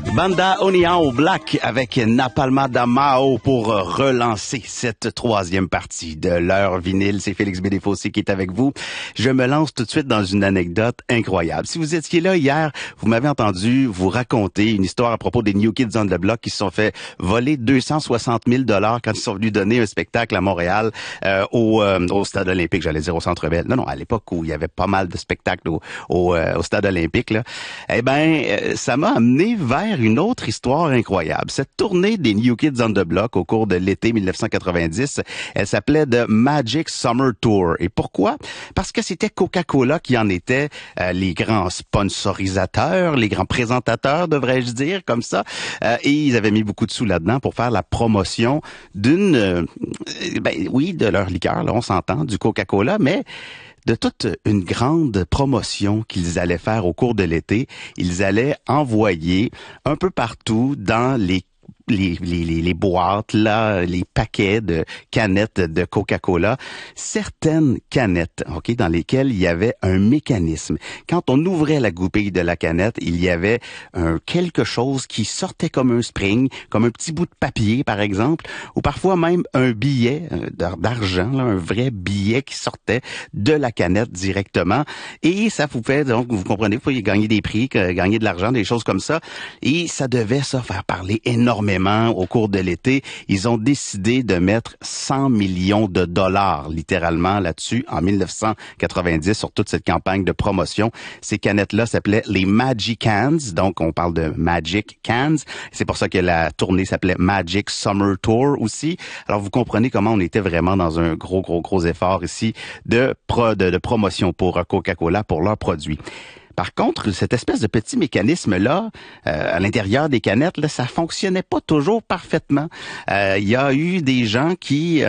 Banda União Black avec Napalma da Mao pour relancer cette troisième partie de l'heure vinyle. C'est Félix Bédéfossé qui est avec vous. Je me lance tout de suite dans une anecdote incroyable. Si vous étiez là hier, vous m'avez entendu vous raconter une histoire à propos des New Kids on the Block qui se sont fait voler 260 000 $ quand ils sont venus donner un spectacle à Montréal au Stade olympique, j'allais dire au Centre Bell. Non, à l'époque où il y avait pas mal de spectacles au Stade olympique, là. Eh ben, ça m'a amené vers une autre histoire incroyable. Cette tournée des New Kids on the Block au cours de l'été 1990, elle s'appelait The Magic Summer Tour. Et pourquoi? Parce que c'était Coca-Cola qui en était les grands sponsorisateurs, les grands présentateurs, devrais-je dire, comme ça. Et ils avaient mis beaucoup de sous là-dedans pour faire la promotion de leur liqueur, là, on s'entend, du Coca-Cola, mais de toute une grande promotion qu'ils allaient faire au cours de l'été. Ils allaient envoyer un peu partout dans les boîtes, là, les paquets de canettes de Coca-Cola, certaines canettes, OK, dans lesquelles il y avait un mécanisme. Quand on ouvrait la goupille de la canette, il y avait quelque chose qui sortait comme un spring, comme un petit bout de papier, par exemple, ou parfois même un billet d'argent, là, un vrai billet qui sortait de la canette directement. Et ça vous fait, donc, vous comprenez, vous pouvez gagner des prix, gagner de l'argent, des choses comme ça. Et ça devait, faire parler énormément au cours de l'été. Ils ont décidé de mettre 100 millions de dollars littéralement là-dessus en 1990 sur toute cette campagne de promotion. Ces canettes-là s'appelaient les Magic Cans, donc on parle de Magic Cans. C'est pour ça que la tournée s'appelait Magic Summer Tour aussi. Alors vous comprenez comment on était vraiment dans un gros effort ici de promotion pour Coca-Cola, pour leurs produits. Par contre, cette espèce de petit mécanisme-là, à l'intérieur des canettes, là, ça fonctionnait pas toujours parfaitement. Il y a eu des gens qui,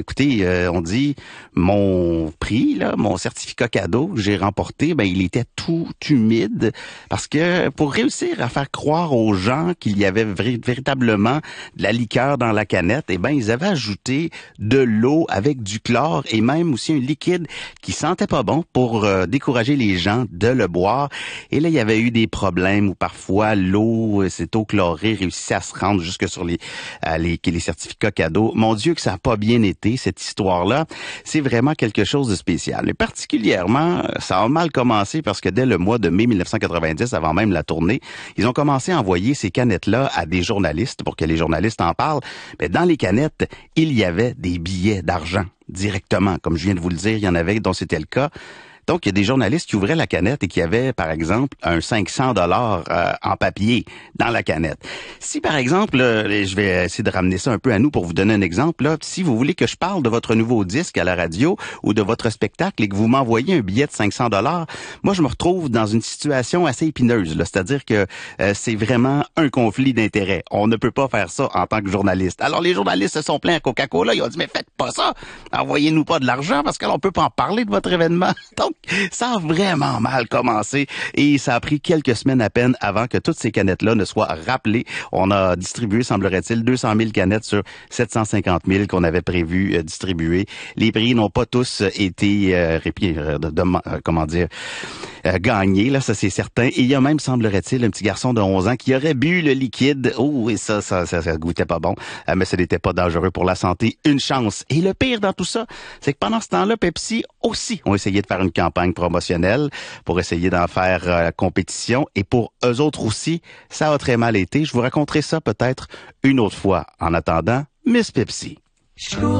on dit, mon prix, là, mon certificat cadeau que j'ai remporté, ben il était tout humide parce que pour réussir à faire croire aux gens qu'il y avait véritablement de la liqueur dans la canette, eh ben ils avaient ajouté de l'eau avec du chlore et même aussi un liquide qui sentait pas bon pour décourager les gens de le boire. Et là, il y avait eu des problèmes où parfois l'eau, cette eau chlorée réussissait à se rendre jusque sur les certificats cadeaux. Mon Dieu, que ça n'a pas bien été, cette histoire-là. C'est vraiment quelque chose de spécial. Et particulièrement, ça a mal commencé parce que dès le mois de mai 1990, avant même la tournée, ils ont commencé à envoyer ces canettes-là à des journalistes pour que les journalistes en parlent. Mais dans les canettes, il y avait des billets d'argent directement. Comme je viens de vous le dire, il y en avait dont c'était le cas. Donc, il y a des journalistes qui ouvraient la canette et qui avaient, par exemple, un 500 $ en papier dans la canette. Si, par exemple, je vais essayer de ramener ça un peu à nous pour vous donner un exemple, là, si vous voulez que je parle de votre nouveau disque à la radio ou de votre spectacle et que vous m'envoyez un billet de 500 $, moi, je me retrouve dans une situation assez épineuse, là. C'est-à-dire que c'est vraiment un conflit d'intérêts. On ne peut pas faire ça en tant que journaliste. Alors, les journalistes se sont plaints à Coca-Cola. Ils ont dit, mais faites pas ça. Envoyez-nous pas de l'argent parce qu'on peut pas en parler de votre événement. Donc, ça a vraiment mal commencé et ça a pris quelques semaines à peine avant que toutes ces canettes-là ne soient rappelées. On a distribué, semblerait-il, 200 000 canettes sur 750 000 qu'on avait prévu distribuer. Les prix n'ont pas tous été gagnés, là, ça c'est certain. Et il y a même, semblerait-il, un petit garçon de 11 ans qui aurait bu le liquide. Oh, et ça goûtait pas bon, mais ce n'était pas dangereux pour la santé. Une chance. Et le pire dans tout ça, c'est que pendant ce temps-là, Pepsi aussi ont essayé de faire une campagne promotionnelle pour essayer d'en faire compétition. Et pour eux autres aussi, ça a très mal été. Je vous raconterai ça peut-être une autre fois. En attendant, Miss Pepsi.